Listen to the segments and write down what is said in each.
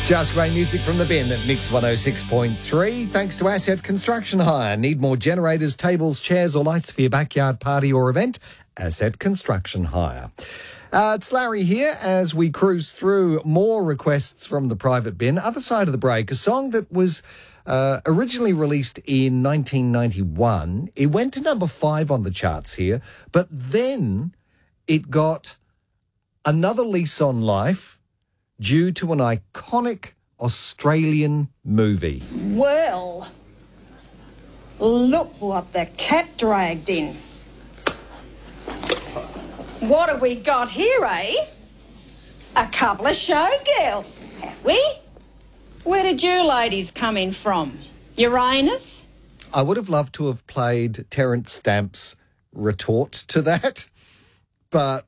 Just great music from the bin at Mix 106.3. Thanks to Asset Construction Hire. Need more generators, tables, chairs or lights for your backyard party or event? Asset Construction Hire. It's Larry here as we cruise through more requests from the private bin. Other side of the break, a song that was originally released in 1991. It went to number 5 on the charts here, but then it got another lease on life due to an iconic Australian movie. Well, look what the cat dragged in. What have we got here, eh? A couple of showgirls, have we? Where did you ladies come in from? Uranus? I would have loved to have played Terence Stamp's retort to that, but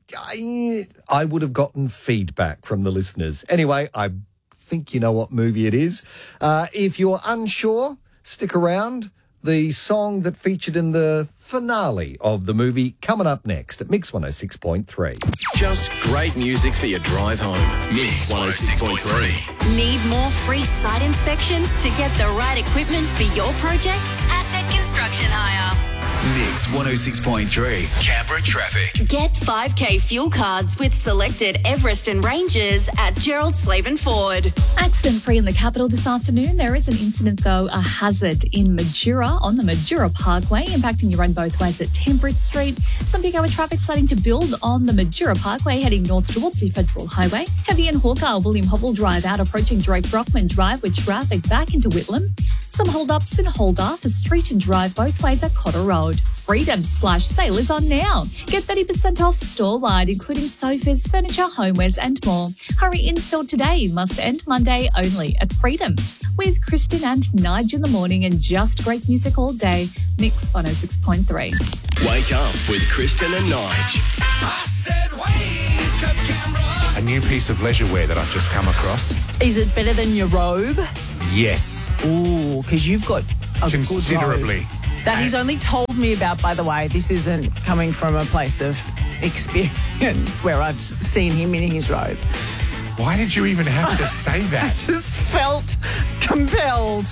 I would have gotten feedback from the listeners. Anyway, I think you know what movie it is. If you're unsure, stick around. The song that featured in the finale of the movie coming up next at Mix 106.3. Just great music for your drive home. Mix 106.3. Need more free site inspections to get the right equipment for your project? Asset Construction Hire. Mix 106.3. Canberra traffic. Get 5K fuel cards with selected Everest and Rangers at Gerald Slaven Ford. Accident-free in the capital this afternoon. There is an incident, though, a hazard in Majura on the Majura Parkway, impacting your run both ways at Temperate Street. Some peak hour traffic starting to build on the Majura Parkway, heading north towards the Federal Highway. Heavy in Hawker, William Hobble Drive out, approaching Drake Brockman Drive with traffic back into Whitlam. Some hold-ups in Holder for Street and Drive both ways at Cotter Road. Freedom's flash sale is on now. Get 30% off store-wide, including sofas, furniture, homewares and more. Hurry in-store today. Must end Monday only at Freedom. With Kristen and Nige in the morning and just great music all day. Mix 106.3. Wake up with Kristen and Nige. I said wake up, Canberra. A new piece of leisure wear that I've just come across. Is it better than your robe? Yes. Ooh, because you've got a Considerably. good robe. That he's only told me about, by the way. This isn't coming from a place of experience where I've seen him in his robe. Why did you even have to say that? I just felt compelled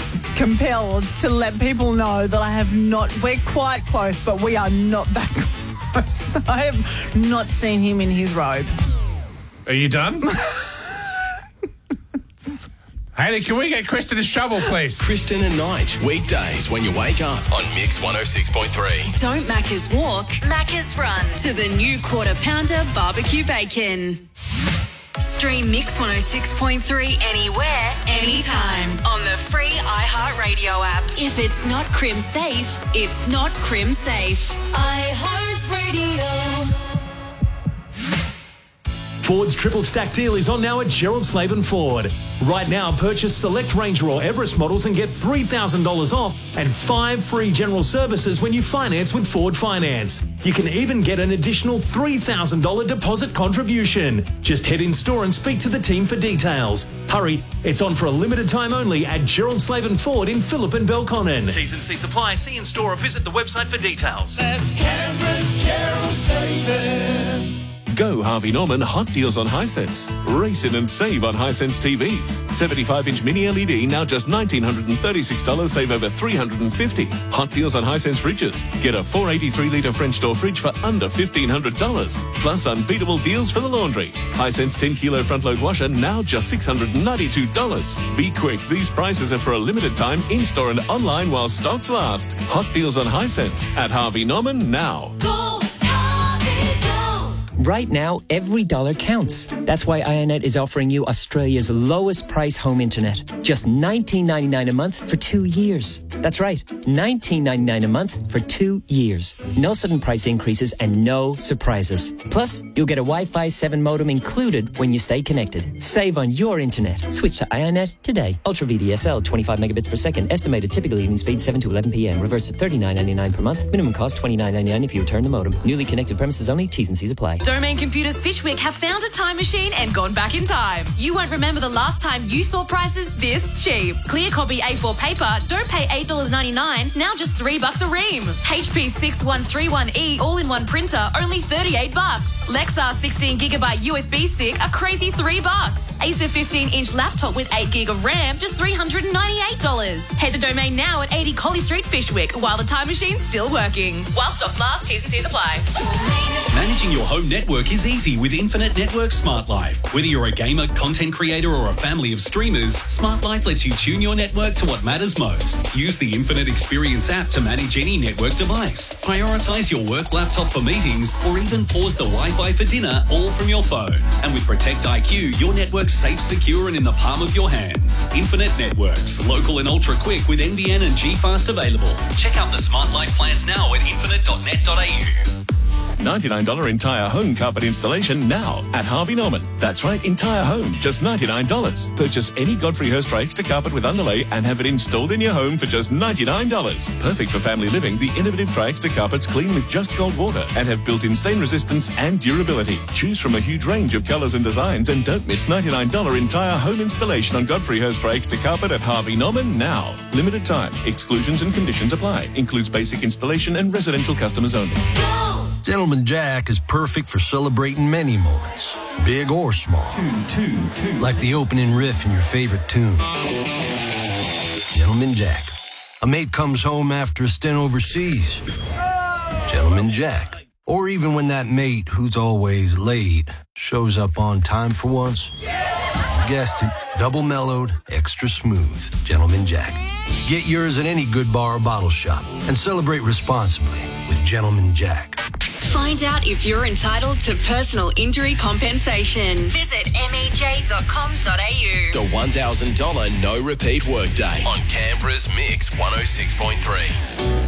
to let people know that I have not, we're quite close, but we are not that close. I have not seen him in his robe. Are you done? Hayley, can we get Kristen a shovel, please? Kristen and Nige, weekdays when you wake up on Mix 106.3. Don't Macca's walk, Macca's run to the new Quarter Pounder Barbecue Bacon. Stream Mix 106.3 anywhere, anytime on the free iHeartRadio app. If it's not Crim Safe, it's not Crim Safe. iHeartRadio. Ford's triple stack deal is on now at Gerald Slaven Ford. Right now, purchase select Ranger or Everest models and get $3,000 off and 5 free general services when you finance with Ford Finance. You can even get an additional $3,000 deposit contribution. Just head in store and speak to the team for details. Hurry, it's on for a limited time only at Gerald Slaven Ford in Phillip and Belconnen. T's and C's apply. See in store or visit the website for details. That's Canberra's Gerald Slaven. Go Harvey Norman hot deals on Hisense. Race in and save on Hisense TVs. 75-inch mini LED now just $1,936, save over $350. Hot deals on Hisense fridges. Get a 483-litre French door fridge for under $1,500. Plus unbeatable deals for the laundry. Hisense 10-kilo front-load washer now just $692. Be quick, these prices are for a limited time in-store and online while stocks last. Hot deals on Hisense at Harvey Norman now. Right now, every dollar counts. That's why IONET is offering you Australia's lowest price home internet. Just $19.99 a month for 2 years. That's right, $19.99 a month for 2 years. No sudden price increases and no surprises. Plus, you'll get a Wi-Fi 7 modem included when you stay connected. Save on your internet. Switch to IONET today. Ultra VDSL, 25 megabits per second. Estimated typical evening speed 7 to 11 p.m. Reverse at $39.99 per month. Minimum cost $29.99 if you return the modem. Newly connected premises only. T's and C's apply. Domain Computers Fishwick have found a time machine and gone back in time. You won't remember the last time you saw prices this cheap. Clear copy A4 paper, don't pay $8.99, now just $3 a ream. HP 6131E all-in-one printer, only $38. Lexar 16GB USB stick, a crazy $3. Acer 15-inch laptop with 8 gig of RAM, just $398. Head to Domain now at 80 Collie Street, Fishwick, while the time machine's still working. While stocks last, T's and C's apply. Managing your home network is easy with Infinite Network Smart Life. Whether you're a gamer, content creator, or a family of streamers, Smart Life lets you tune your network to what matters most. Use the Infinite Experience app to manage any network device. Prioritize your work laptop for meetings, or even pause the Wi-Fi for dinner, all from your phone. And with Protect IQ, your network's safe, secure, and in the palm of your hands. Infinite Networks, local and ultra quick with NBN and G-Fast available. Check out the Smart Life plans now at infinite.net.au. $99 entire home carpet installation now at Harvey Norman. That's right, entire home, just $99. Purchase any Godfrey Hirst rakes to carpet with underlay and have it installed in your home for just $99. Perfect for family living, the innovative Tri-X to carpets clean with just cold water and have built-in stain resistance and durability. Choose from a huge range of colours and designs and don't miss $99 entire home installation on Godfrey Hirst rakes to carpet at Harvey Norman now. Limited time. Exclusions and conditions apply. Includes basic installation and residential customers only. Gentleman Jack is perfect for celebrating many moments, big or small. Like the opening riff in your favorite tune. Gentleman Jack. A mate comes home after a stint overseas. Gentleman Jack. Or even when that mate, who's always late, shows up on time for once. You guessed it, double mellowed, extra smooth. Gentleman Jack. Get yours at any good bar or bottle shop and celebrate responsibly with Gentleman Jack. Find out if you're entitled to personal injury compensation. Visit mej.com.au. The $1,000 no repeat workday on Canberra's Mix 106.3.